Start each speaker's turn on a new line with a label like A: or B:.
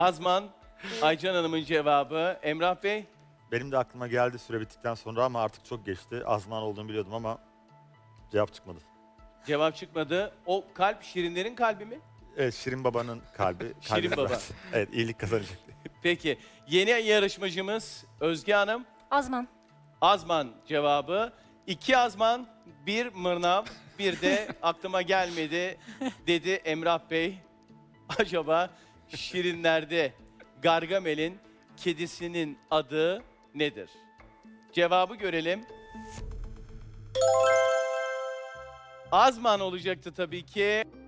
A: Azman, Aycan Hanım'ın cevabı. Emrah Bey,
B: Benim de aklıma geldi süre bittikten sonra ama artık çok geçti. Azman olduğunu biliyordum ama cevap çıkmadı.
A: cevap çıkmadı. O kalp Şirinlerin kalbi mi?
B: Evet, Şirin Baba'nın kalbi.
A: Şirin
B: kalbini
A: Baba.
B: verdi. Evet, iyilik kazanacaktı.
A: Peki, yeni yarışmacımız Özge Hanım.
C: Azman.
A: Azman cevabı. 2 azman, 1 mırnav, bir de aklıma gelmedi dedi Emrah Bey. Acaba Şirinler'de Gargamel'in kedisinin adı nedir? Cevabı görelim. Azman olacaktı tabii ki.